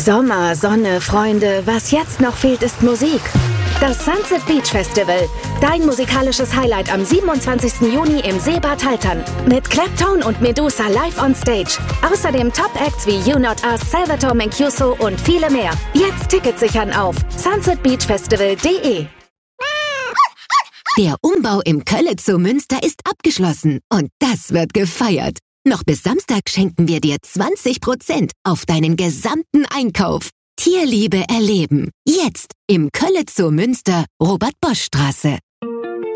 Sommer, Sonne, Freunde, was jetzt noch fehlt, ist Musik. Das Sunset Beach Festival, dein musikalisches Highlight am 27. Juni im Seebad Haltern. Mit Clapton und Medusa live on stage. Außerdem Top-Acts wie You Not Us, Salvatore Mancuso und viele mehr. Jetzt Tickets sichern auf sunsetbeachfestival.de. Der Umbau im Kölle Zoo Münster ist abgeschlossen und das wird gefeiert. Noch bis Samstag schenken wir dir 20% auf deinen gesamten Einkauf. Tierliebe erleben. Jetzt im Kölle Zoo Münster, Robert-Bosch-Straße.